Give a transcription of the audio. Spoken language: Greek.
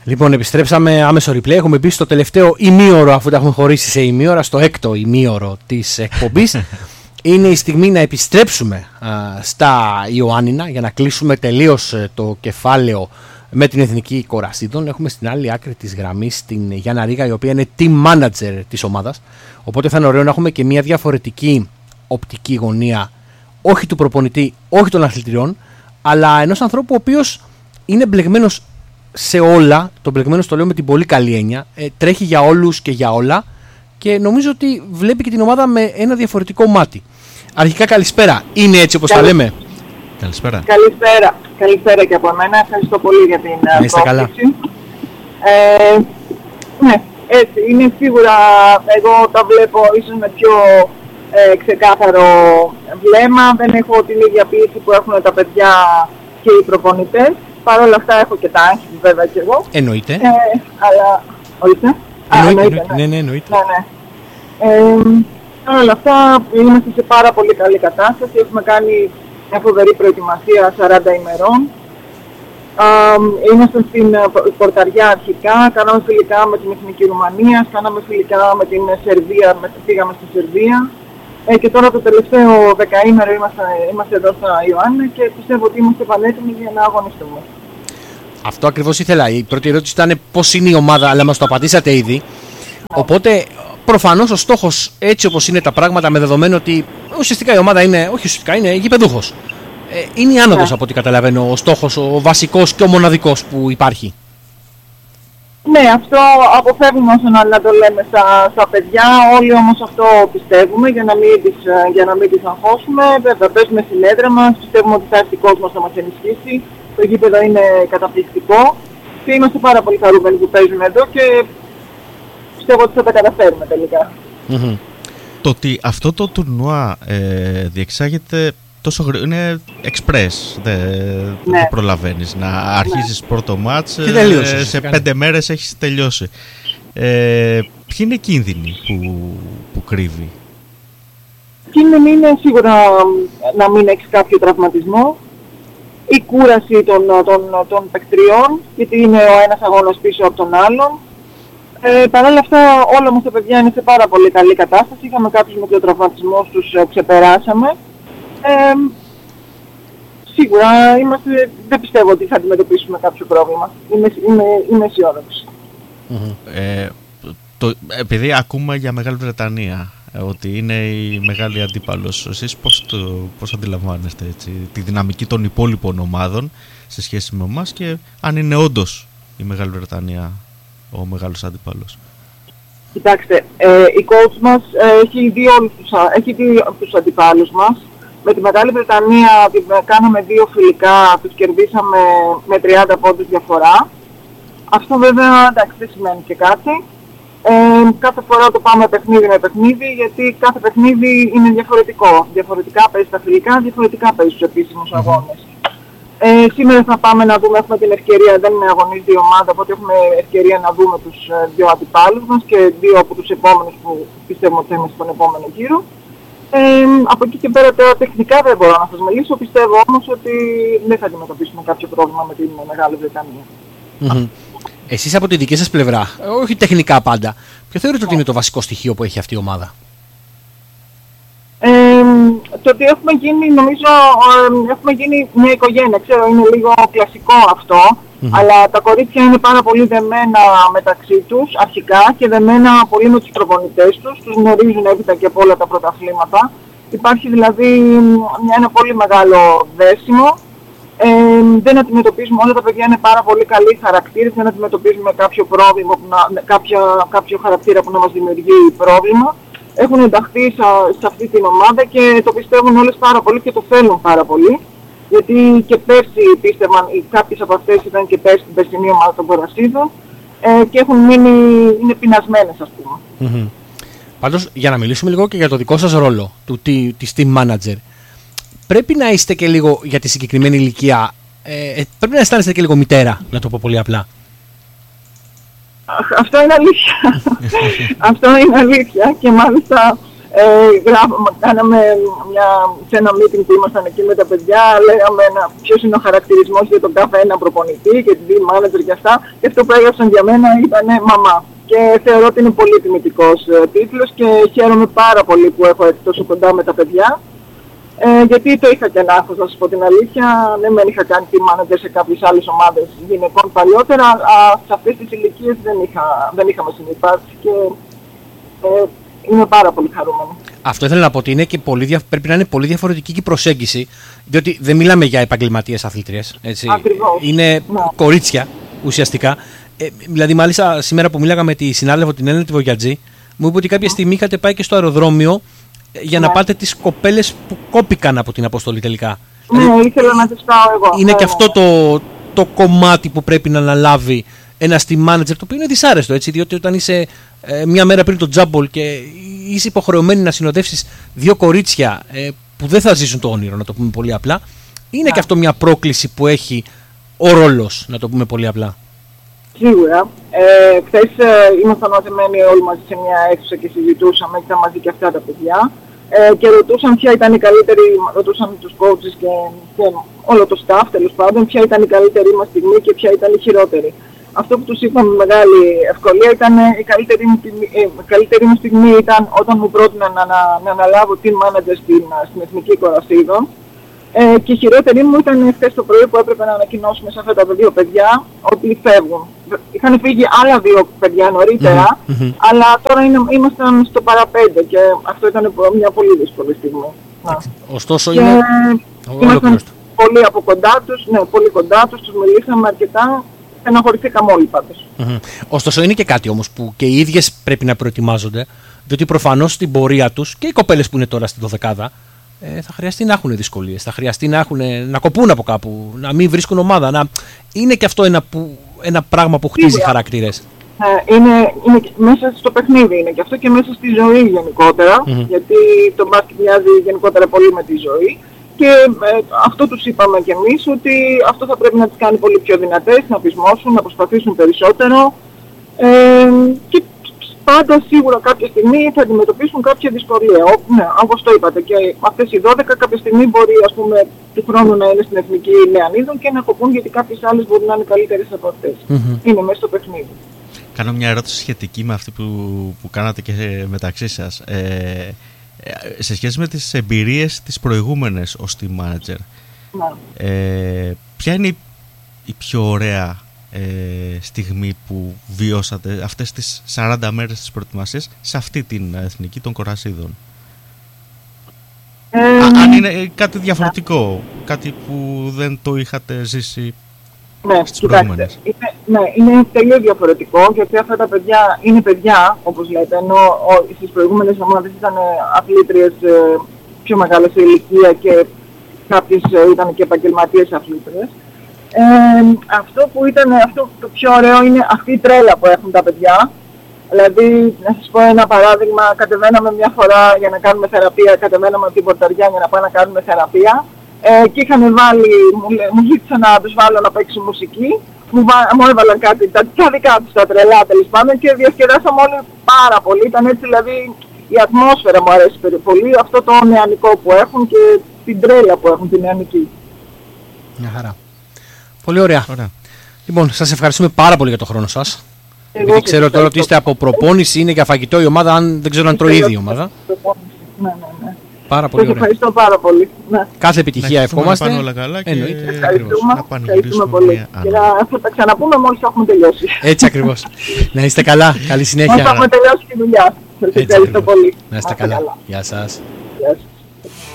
Λοιπόν, επιστρέψαμε άμεσο replay. Έχουμε μπει στο τελευταίο ημίωρο, αφού τα έχουμε χωρίσει σε ημίωρα, στο έκτο ημίωρο της εκπομπής. Είναι η στιγμή να επιστρέψουμε στα Ιωάννινα για να κλείσουμε τελείως το κεφάλαιο με την Εθνική Κορασίδων. Έχουμε στην άλλη άκρη της γραμμής την Γιάννα Ρίγα, η οποία είναι team manager της ομάδας. Οπότε θα είναι ωραίο να έχουμε και μια διαφορετική οπτική γωνία, όχι του προπονητή, όχι των αθλητριών, αλλά ενός ανθρώπου ο οποίος είναι μπλεγμένος σε όλα. Το μπλεγμένος το λέω με την πολύ καλή έννοια. Τρέχει για όλους και για όλα και νομίζω ότι βλέπει και την ομάδα με ένα διαφορετικό μάτι. Αρχικά καλησπέρα. Είναι έτσι όπως τα λέμε? Καλησπέρα. Καλησπέρα και από μένα. Ευχαριστώ πολύ για την πρόσκληση. Ναι, έτσι είναι σίγουρα. Εγώ τα βλέπω ίσως με πιο ξεκάθαρο βλέμμα. Δεν έχω την ίδια πίεση που έχουν τα παιδιά και οι προπονητές. Παρ' όλα αυτά έχω και τα άγχη μου, βέβαια και εγώ. Εννοείται. Αλλά... Εννοείται. Ναι. Παρ' όλα αυτά είμαστε σε πάρα πολύ καλή κατάσταση. Έχουμε κάνει μια φοβερή προετοιμασία 40 ημερών. Είμαστε στην πορταριά αρχικά, κάναμε φιλικά με την Εθνική Ρουμανία, κάναμε φιλικά με την Σερβία, πήγαμε στη Σερβία. Και τώρα το τελευταίο δεκαήμερο είμαστε εδώ στα Ιωάννη και πιστεύω ότι είμαστε πανέτοιμοι για να αγωνιστούμε. Αυτό ακριβώς ήθελα. Η πρώτη ερώτηση ήταν πώς είναι η ομάδα, αλλά μας το απαντήσατε ήδη. Οπότε προφανώς ο στόχος, έτσι όπως είναι τα πράγματα, με δεδομένο ότι ουσιαστικά η ομάδα είναι γηπεδούχος. Είναι η άνοδος, από ό,τι καταλαβαίνω, ο στόχος, ο βασικός και ο μοναδικός που υπάρχει. Ναι, αυτό αποφεύγουμε όσο να το λέμε στα παιδιά. Όλοι όμως αυτό πιστεύουμε για να μην τις αγχώσουμε. Βέβαια, παίζουμε στην έδρα μας, πιστεύουμε ότι θα έρθει κόσμος να μας ενισχύσει. Το γήπεδο είναι καταπληκτικό και είμαστε πάρα πολύ χαρούμενοι που παίζουμε εδώ και πιστεύω ότι θα τα καταφέρουμε τελικά. Mm-hmm. Το ότι αυτό το τουρνουά διεξάγεται τόσο γρήγορα, είναι express, δεν προλαβαίνεις να αρχίσεις πρώτο μάτς, σε 5 μέρες έχεις τελειώσει. Ποιοι είναι οι κίνδυνοι που κρύβει? Κίνδυνοι είναι σίγουρα να μην έχεις κάποιο τραυματισμό, η κούραση των παικτριών, γιατί είναι ο ένας αγώνας πίσω από τον άλλον. Παρ' όλα αυτά όλα μας τα παιδιά είναι σε πάρα πολύ καλή κατάσταση. Είχαμε κάποιους μικροτραυματισμούς, τους ξεπεράσαμε. Σίγουρα δεν πιστεύω ότι θα αντιμετωπίσουμε κάποιο πρόβλημα. Είμαι αισιόδοξη. Επειδή ακούμε για Μεγάλη Βρετανία ότι είναι η μεγάλη αντίπαλος, εσείς πώς αντιλαμβάνεστε τη δυναμική των υπόλοιπων ομάδων σε σχέση με εμάς και αν είναι όντως η Μεγάλη Βρετανία ο μεγάλος αντίπαλος? Κοιτάξτε, η coach μας έχει δύο τους αντιπάλους μας. Με τη Μεγάλη Βρετανία κάναμε 2 φιλικά, τους κερδίσαμε με 30 πόντους διαφορά. Αυτό βέβαια εντάξει δεν σημαίνει και κάτι. Κάθε φορά το πάμε παιχνίδι με παιχνίδι, γιατί κάθε παιχνίδι είναι διαφορετικό. Διαφορετικά παίζει τα φιλικά, διαφορετικά παίζει τους επίσημους αγώνες. Σήμερα θα πάμε να δούμε, έχουμε την ευκαιρία, δεν είναι αγωνίζει η ομάδα, οπότε έχουμε ευκαιρία να δούμε τους 2 αντιπάλους μας και 2 από τους επόμενους που πιστεύουμε ότι θα είμαστε στον επόμενο γύρο. Από εκεί και πέρα τώρα τεχνικά δεν μπορώ να σας μιλήσω, πιστεύω όμως ότι δεν θα αντιμετωπίσουμε κάποιο πρόβλημα με την Μεγάλη Βρετανία. Mm-hmm. Εσείς από τη δική σας πλευρά, όχι τεχνικά πάντα, ποιο θεωρείτε ότι είναι το βασικό στοιχείο που έχει αυτή η ομάδα? Το ότι έχουμε γίνει μια οικογένεια, ξέρω είναι λίγο κλασικό αυτό, αλλά τα κορίτσια είναι πάρα πολύ δεμένα μεταξύ τους αρχικά και δεμένα πολύ με τους προπονητές τους γνωρίζουν έπειτα και από όλα τα πρωταθλήματα. Υπάρχει δηλαδή ένα πολύ μεγάλο δέσιμο. Δεν αντιμετωπίζουμε, όλα τα παιδιά είναι πάρα πολύ καλοί χαρακτήρες, δεν αντιμετωπίζουμε κάποιο πρόβλημα, κάποιο χαρακτήρα που να μας δημιουργεί πρόβλημα. Έχουν ενταχθεί σε αυτή την ομάδα και το πιστεύουν όλες πάρα πολύ και το θέλουν πάρα πολύ. Γιατί και πέρσι πίστευαν, κάποιες από αυτές ήταν και πέρσι την περσινή ομάδα των Κορασίδων και έχουν μείνει, είναι πεινασμένες ας πούμε. Mm-hmm. Πάντως για να μιλήσουμε λίγο και για το δικό σας ρόλο της team manager, πρέπει να είστε και λίγο για τη συγκεκριμένη ηλικία, πρέπει να αισθάνεστε και λίγο μητέρα, να το πω πολύ απλά. Αυτό είναι αλήθεια. Αυτό είναι αλήθεια και μάλιστα Κάναμε σε ένα meeting που ήμασταν εκεί με τα παιδιά, λέγαμε ποιος είναι ο χαρακτηρισμός για τον κάθε ένα προπονητή και την team manager και αυτά. Και αυτό που έγραψαν για μένα ήταν μαμά. Και θεωρώ ότι είναι πολύ τιμητικός τίτλος και χαίρομαι πάρα πολύ που έχω έρθει τόσο κοντά με τα παιδιά. Γιατί το είχα και λάθος, να σας πω την αλήθεια. Ναι, μεν είχα κάνει team manager σε κάποιες άλλες ομάδες γυναικών παλιότερα, αλλά σε αυτές τις ηλικίες δεν είχαμε συνυπάρξει και είμαι πάρα πολύ χαρούμενη. Αυτό ήθελα να πω ότι είναι και πρέπει να είναι πολύ διαφορετική και η προσέγγιση, διότι δεν μιλάμε για επαγγελματίες αθλήτριες. Ακριβώς. Είναι κορίτσια ουσιαστικά. Δηλαδή, μάλιστα σήμερα που μίλαγα με τη συνάδελφο την Έλενα τη Βογιατζή, μου είπε ότι κάποια στιγμή είχατε πάει και στο αεροδρόμιο για να πάτε τις κοπέλες που κόπηκαν από την αποστολή τελικά. Ναι, ήθελα να τις πάω εγώ. Είναι και αυτό το κομμάτι που πρέπει να αναλάβει ένας team manager, το οποίο είναι δυσάρεστο, έτσι, διότι όταν είσαι μια μέρα πριν το τζάμπολ και είσαι υποχρεωμένη να συνοδεύσεις δύο κορίτσια που δεν θα ζήσουν το όνειρο, να το πούμε πολύ απλά, είναι και αυτό μια πρόκληση που έχει ο ρόλος, να το πούμε πολύ απλά. Σίγουρα. Χθες ήμασταν μαζεμένοι όλοι μαζί σε μια αίθουσα και συζητούσαμε, ήταν μαζί και αυτά τα παιδιά και ρωτούσαν ποια ήταν η καλύτερη, ρωτούσαν τους coaches και όλο το staff τέλος πάντων, ποια ήταν η καλύτερη μας στιγμή και ποια ήταν η χειρότερη. Αυτό που τους είπαμε με μεγάλη ευκολία ήταν η καλύτερη μου στιγμή ήταν όταν μου πρότειναν να αναλάβω team manager στην Εθνική Κορασίδων. Και η χειρότερη μου ήταν χθες το πρωί που έπρεπε να ανακοινώσουμε σε αυτά τα δύο παιδιά ότι φεύγουν. Είχαν φύγει άλλα δύο παιδιά νωρίτερα, αλλά τώρα ήμασταν στο παραπέντε και αυτό ήταν μια πολύ δύσκολη στιγμή. Ωστόσο ήμασταν πολύ από κοντά τους, πολύ κοντά τους μιλήσαμε αρκετά, στεναχωρηθήκαμε όλοι πάντως. Ωστόσο είναι και κάτι όμως που και οι ίδιες πρέπει να προετοιμάζονται, διότι προφανώς στην πορεία τους και οι κοπέλες που είναι τώρα στην 12η, θα χρειαστεί να έχουν δυσκολίες, θα χρειαστεί να κοπούν από κάπου, να μην βρίσκουν ομάδα. Είναι και αυτό ένα πράγμα που χτίζει χαρακτήρες. Είναι μέσα στο παιχνίδι είναι και αυτό και μέσα στη ζωή γενικότερα, γιατί το μπάσκετ μοιάζει γενικότερα πολύ με τη ζωή και αυτό τους είπαμε κι εμείς ότι αυτό θα πρέπει να τις κάνει πολύ πιο δυνατές, να πεισμώσουν, να προσπαθήσουν περισσότερο και πάντα σίγουρα κάποια στιγμή θα αντιμετωπίσουν κάποια δυσκολία. Ναι, όπως το είπατε, και αυτές οι 12 κάποια στιγμή μπορεί του χρόνου να είναι στην Εθνική Λεανίδων και να κοπούν γιατί κάποιες άλλες μπορεί να είναι καλύτερες από αυτές. Είναι μέσα στο παιχνίδι. Κάνω μια ερώτηση σχετική με αυτή που κάνατε και μεταξύ σας. Σε σχέση με τις εμπειρίες τις προηγούμενες ως team manager, ποια είναι η πιο ωραία στιγμή που βιώσατε αυτές τις 40 μέρες της προετοιμασίας σε αυτή την Εθνική των Κορασίδων? Αν είναι κάτι διαφορετικό, κάτι που δεν το είχατε ζήσει στις προηγούμενες. Είναι τελείως διαφορετικό, γιατί αυτά τα παιδιά είναι παιδιά, όπως λέτε, ενώ στις προηγούμενες ομάδες ήταν αθλήτριες πιο μεγάλες σε ηλικία και κάποιες ήταν και επαγγελματίες αθλήτριες. Αυτό το πιο ωραίο είναι αυτή η τρέλα που έχουν τα παιδιά. Δηλαδή, να σας πω ένα παράδειγμα, κατεβαίναμε μια φορά για να κάνουμε θεραπεία, κατεβαίναμε από την πορταριά για να πάμε να κάνουμε θεραπεία και είχαν βάλει, μου ζήτησαν να τους βάλω να παίξουν μουσική, μου έβαλαν κάτι, τα δικά τους τα τρελά τέλος πάντων και διασκεδάσαμε όλοι πάρα πολύ. Ήταν έτσι, δηλαδή η ατμόσφαιρα μου αρέσει πολύ, αυτό το νεανικό που έχουν και την τρέλα που έχουν την νεανική. Μια χαρά. Πολύ ωραία. Λοιπόν, σας ευχαριστούμε πάρα πολύ για τον χρόνο σας. Γιατί ξέρω τώρα ότι είστε από προπόνηση, είναι για φαγητό η ομάδα, δεν ξέρω αν τρώει ήδη η ομάδα. Ναι. Πάρα πολύ ωραία. Ευχαριστώ πάρα πολύ. Κάθε επιτυχία ευχόμαστε. Να πάνε όλα καλά και ευχαριστούμε πολύ. Και θα τα ξαναπούμε μόλις θα έχουμε τελειώσει. Έτσι ακριβώς. Να είστε καλά. Καλή συνέχεια. Μόλις θα έχουμε τελειώσει τη δουλειά. Σας ευχαριστώ πολύ. Να είστε καλά. Γεια σας. Γεια σας.